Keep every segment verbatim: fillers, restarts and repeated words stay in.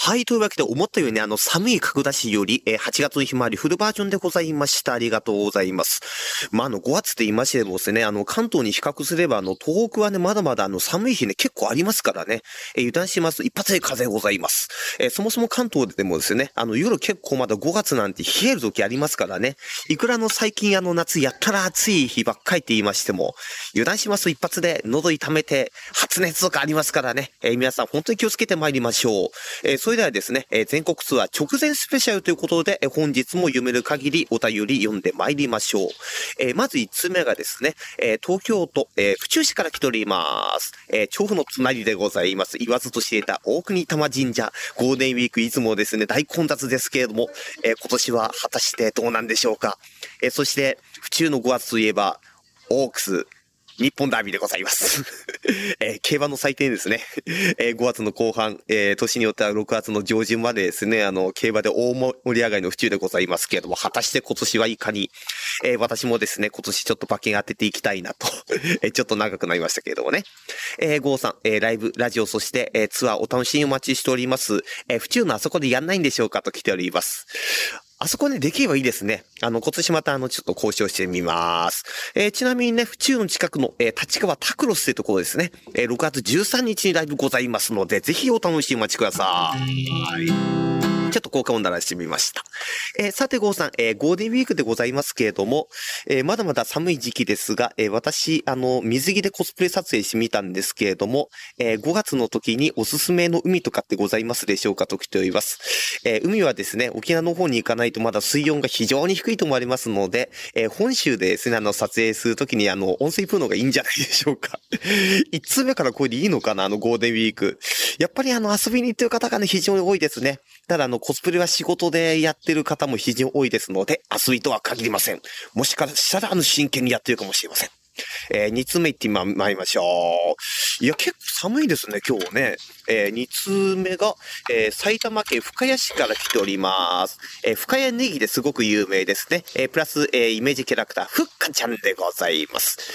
はい、というわけで思ったようにあの寒い角田市より、えー、はちがつのひまわりフルバージョンでございました。ありがとうございます。まあ、あのごがつって言いましてもですね、あの関東に比較すればあの東北はね、まだまだあの寒い日ね、結構ありますからね、えー、油断します。一発で風ございます。えー、そもそも関東でもですね、あの夜結構まだごがつなんて冷える時ありますからね、いくらの最近あの夏やったら暑い日ばっかりって言いましても、油断しますと一発で喉痛めて発熱とかありますからね、えー、皆さん本当に気をつけて参りましょう。えー、それではですね、えー、全国ツアー直前スペシャルということで、えー、本日も読める限りお便り読んで参りましょう。えー、まずいつつめがですね、えー、東京都、えー、府中市から来ております。えー、調布の隣でございます。言わずと知れた大国玉神社。ゴールデンウィークいつもですね、大混雑ですけれども、えー、今年は果たしてどうなんでしょうか。えー、そして、府中のごがつといえば、オークス。日本ダービーでございます、えー、競馬の祭典ですね、えー、ごがつの後半、えー、年によってはろくがつの上旬までですね、あの競馬で大盛り上がりの府中でございますけれども、果たして今年はいかに、えー、私もですね今年ちょっと馬券当てていきたいなとえー、ちょっと長くなりましたけれどもね、えー、ゴーさん、えー、ライブラジオそして、えー、ツアーお楽しみお待ちしております。えー、府中のあそこでやんないんでしょうかと来ております。あそこね、できればいいですね。あの、今年またあの、ちょっと交渉してみます。えー、ちなみにね、府中の近くの、えー、立川タクロスというところですね。えー、ろくがつじゅうさんにちにライブございますので、ぜひお楽しみお待ちください。ちょっと効果音鳴らしてみました。えー、さて、ゴーさん、えー、ゴールデンウィークでございますけれども、えー、まだまだ寒い時期ですが、えー、私、あの、水着でコスプレ撮影してみたんですけれども、えー、ごがつの時におすすめの海とかってございますでしょうかと来ております。えー、海はですね、沖縄の方に行かないとまだ水温が非常に低いと思われますので、えー、本州でですね、あの、撮影するときにあの、温水プールのがいいんじゃないでしょうか。いつつめからこれでいいのかな、あの、ゴールデンウィーク。やっぱりあの、遊びに行ってる方がね、非常に多いですね。ただあの、コスプレは仕事でやってる方も非常に多いですので、遊びとは限りません。もしかしたらあの、真剣にやってるかもしれません。えー、につめいってまいりましょう。いや、結構寒いですね、今日ね。えー、につめが、えー、埼玉県深谷市から来ております。えー、深谷ネギですごく有名ですね。えー、プラス、えー、イメージキャラクター、ふっかちゃんでございます。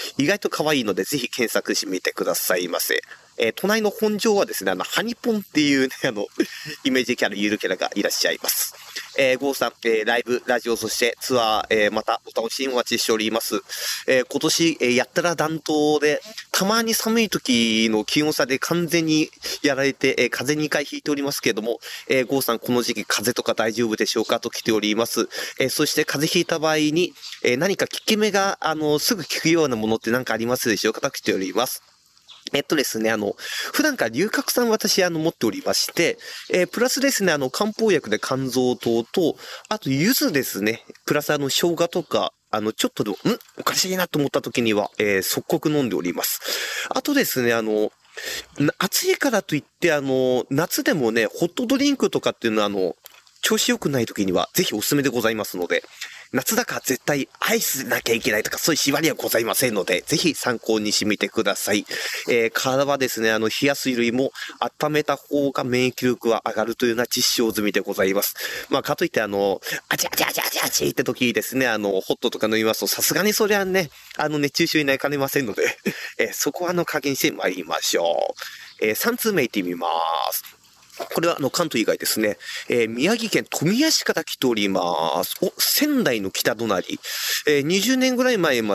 意外と可愛いので、ぜひ検索してみてくださいませ。えー、隣の本庄はですね、あの、ハニポンっていうね、あの、イメージキャラ、ゆるキャラがいらっしゃいます。えー、ゴーさん、えー、ライブ、ラジオ、そしてツアー、えー、またお楽しみお待ちしております。えー、今年、えー、やったら暖冬で、たまに寒い時の気温差で完全にやられて、えー、風邪にかいひいておりますけれども、えー、ゴーさん、この時期風邪とか大丈夫でしょうかと来ております。えー、そして風邪ひいた場合に、えー、何か効き目が、あの、すぐ効くようなものって何かありますでしょうかと来ております。えっとですね、あの、普段から龍角散私、あの、持っておりまして、えー、プラスですね、あの、漢方薬で肝臓糖と、あと、柚子ですね、プラスあの、生姜とか、あの、ちょっとでも、んおかしいなと思った時には、えー、即刻飲んでおります。あとですね、あの、暑いからといって、あの、夏でもね、ホットドリンクとかっていうのは、あの、調子良くない時には、ぜひおすすめでございますので、夏だから絶対アイスでなきゃいけないとかそういう縛りはございませんので、ぜひ参考にしてみてください。えー、体はですね、あの、冷やすよりも温めた方が免疫力は上がるというような実証済みでございます。まあ、かといってあの、あちあちあちあちあちって時ですね、あの、ホットとか飲みますと、さすがにそれはね、あの、熱中症になりかねませんので、えー、そこはあの、加減して参りましょう。えー、さんつうめいってみます。これはあの関東以外ですね、えー、宮城県富谷市から来ております。お、仙台の北隣、えー、にじゅうねんぐらい前まで